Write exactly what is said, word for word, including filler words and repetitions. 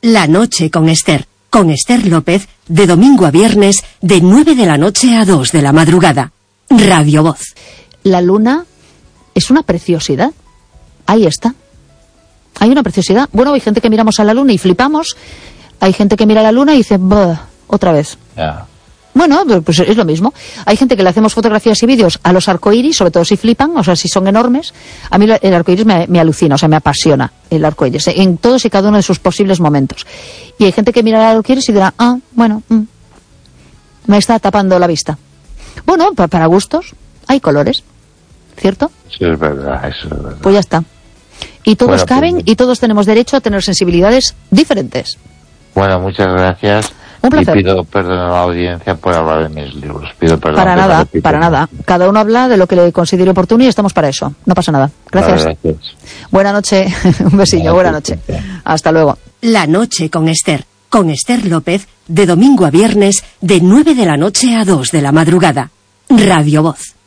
La noche con Esther, con Esther López, de domingo a viernes, de nueve de la noche a dos de la madrugada. Radio Voz. La luna es una preciosidad. Ahí está. Hay una preciosidad. Bueno, hay gente que miramos a la luna y flipamos. Hay gente que mira a la luna y dice, bah, otra vez. Yeah. Bueno, pues es lo mismo. Hay gente que le hacemos fotografías y vídeos a los arcoíris, sobre todo si flipan, o sea, si son enormes. A mí el arcoíris me, me alucina, o sea, me apasiona el arcoíris, en todos y cada uno de sus posibles momentos. Y hay gente que mira el arcoíris y dirá, ah, bueno, mm, me está tapando la vista. Bueno, para, para gustos, hay colores, ¿cierto? Sí, es verdad, eso es verdad. Pues ya está. Y todos Bueno, caben pues, y todos tenemos derecho a tener sensibilidades diferentes. Bueno, muchas gracias. Un placer. Y pido perdón a la audiencia por hablar de mis libros. Pido perdón. Para que me nada, repito. para nada. Cada uno habla de lo que le considere oportuno y estamos para eso. No pasa nada. Gracias. Vale, gracias. Buena noche. Un besillo. Buena noche. Hasta luego. La noche con Esther, con Esther López, de domingo a viernes, de nueve de la noche a dos de la madrugada. Radio Voz.